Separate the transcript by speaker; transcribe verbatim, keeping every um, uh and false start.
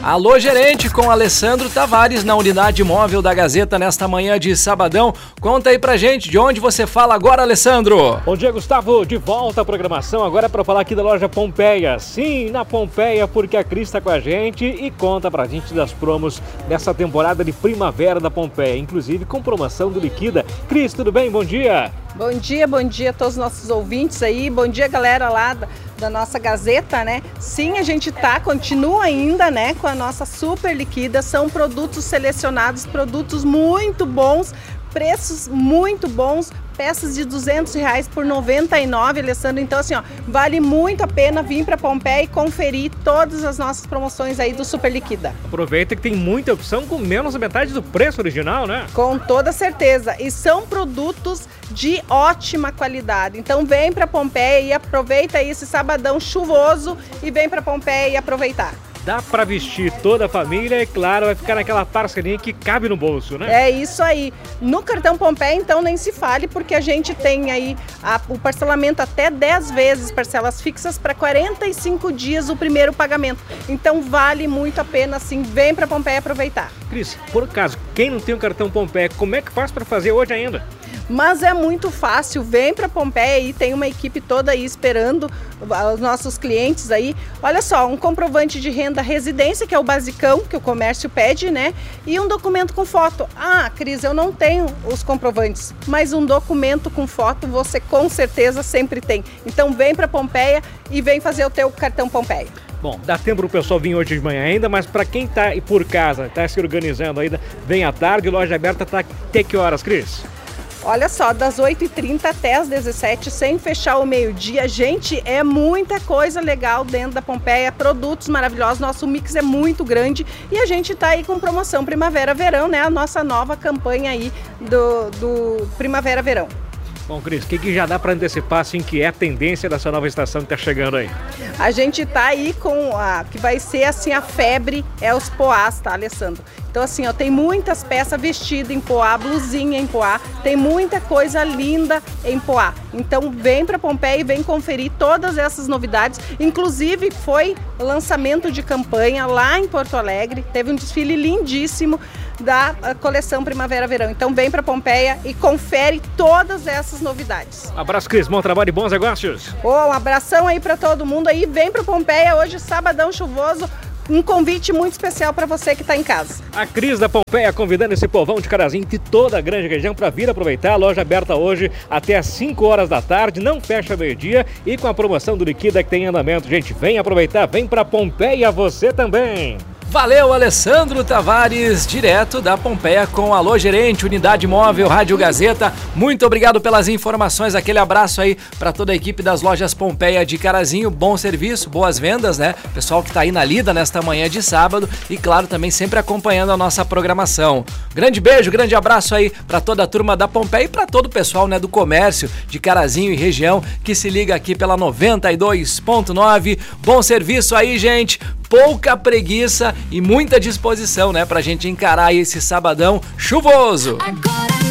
Speaker 1: Alô, gerente, com Alessandro Tavares na unidade móvel da Gazeta nesta manhã de sabadão. Conta aí pra gente de onde você fala agora, Alessandro.
Speaker 2: Bom dia, Gustavo. De volta à programação. Agora é pra falar aqui da loja Pompeia. Sim, na Pompeia, porque a Cris tá com a gente e conta pra gente das promos dessa temporada de primavera da Pompeia, inclusive com promoção do Liquida. Cris, tudo bem? Bom dia.
Speaker 3: Bom dia, bom dia a todos os nossos ouvintes aí. Bom dia, galera lá da, da nossa Gazeta, né? Sim, a gente tá, continua ainda, né, com a nossa super liquida. São produtos selecionados, produtos muito bons, preços muito bons, peças de duzentos reais por noventa e nove, Alessandro. Então, assim, ó, vale muito a pena vir para Pompeia e conferir todas as nossas promoções aí do Super Liquida.
Speaker 2: Aproveita que tem muita opção com menos da metade do preço original, né?
Speaker 3: Com toda certeza. E são produtos de ótima qualidade. Então, vem para Pompeia e aproveita aí esse sabadão chuvoso e vem para Pompeia e aproveitar.
Speaker 2: Dá para vestir toda a família e, claro, vai ficar naquela parcelinha que cabe no bolso, né?
Speaker 3: É isso aí. No cartão Pompeia, então, nem se fale, porque a gente tem aí a, o parcelamento até dez vezes, parcelas fixas para quarenta e cinco dias o primeiro pagamento. Então, vale muito a pena, assim, vem para Pompeia aproveitar.
Speaker 2: Cris, por acaso, quem não tem o cartão Pompeia, como é que faz para fazer hoje ainda?
Speaker 3: Mas é muito fácil, vem para Pompeia e tem uma equipe toda aí esperando os nossos clientes aí. Olha só, um comprovante de renda residência, que é o basicão que o comércio pede, né? E um documento com foto. Ah, Cris, eu não tenho os comprovantes, mas um documento com foto você com certeza sempre tem. Então vem para Pompeia e vem fazer o teu cartão Pompeia.
Speaker 2: Bom, dá tempo pro pessoal vir hoje de manhã ainda, mas para quem tá por casa, tá se organizando ainda, vem à tarde, loja aberta tá até que horas, Cris?
Speaker 3: Olha só, das oito e trinta até as dezessete, sem fechar o meio-dia. Gente, é muita coisa legal dentro da Pompeia, produtos maravilhosos, nosso mix é muito grande e a gente tá aí com promoção Primavera-Verão, né? A nossa nova campanha aí do, do Primavera-Verão.
Speaker 2: Bom, Cris, o que, que já dá para antecipar, assim, que é a tendência dessa nova estação que tá chegando aí?
Speaker 3: A gente tá aí com a que vai ser, assim, a febre é os poás, tá, Alessandro? Então, assim, ó, tem muitas peças vestidas em poá, blusinha em poá, tem muita coisa linda em poá. Então, vem para Pompeia e vem conferir todas essas novidades. Inclusive, foi lançamento de campanha lá em Porto Alegre, teve um desfile lindíssimo da coleção Primavera-Verão. Então, vem para Pompeia e confere todas essas novidades.
Speaker 2: Abraço, Cris, bom trabalho e bons negócios.
Speaker 3: Oh, um abração aí para todo mundo aí. Vem para Pompeia hoje, sabadão chuvoso. Um convite muito especial para você que está em casa.
Speaker 2: A Cris da Pompeia convidando esse povão de Carazinho de toda a grande região para vir aproveitar. A loja aberta hoje até às cinco horas da tarde, não fecha meio-dia e com a promoção do Liquida que tem em andamento. Gente, vem aproveitar, vem para Pompeia você também.
Speaker 1: Valeu, Alessandro Tavares, direto da Pompeia com Alô Gerente, Unidade Móvel, Rádio Gazeta. Muito obrigado pelas informações, aquele abraço aí para toda a equipe das lojas Pompeia de Carazinho. Bom serviço, boas vendas, né? Pessoal que tá aí na lida nesta manhã de sábado e, claro, também sempre acompanhando a nossa programação. Grande beijo, grande abraço aí para toda a turma da Pompeia e para todo o pessoal, né, do comércio de Carazinho e região que se liga aqui pela noventa e dois ponto nove. Bom serviço aí, gente. Pouca preguiça e muita disposição, né, pra gente encarar esse sabadão chuvoso. Agora.